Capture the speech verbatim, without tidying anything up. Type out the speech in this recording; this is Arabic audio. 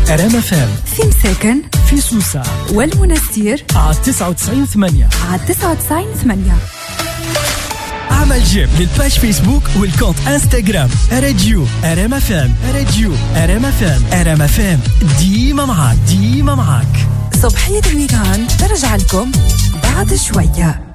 أرام اف ام في مساكن في سوسة والمنستير على تسعة وتسعين ثمانية على تسعة وتسعين ثمانية. عمل جيم للباج فيسبوك والكونت انستغرام راديو أرام اف ام. راديو أرام اف ام. أرام اف ام ديما معاك ديما معاك. صبحية الويكاند ترجع لكم بعد شوية.